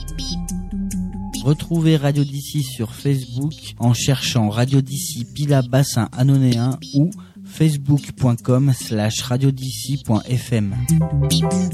Retrouvez Radio d'ici sur Facebook en cherchant Radio d'ici Pilat Bassin Annonéen ou facebook.com/radiodici.fm.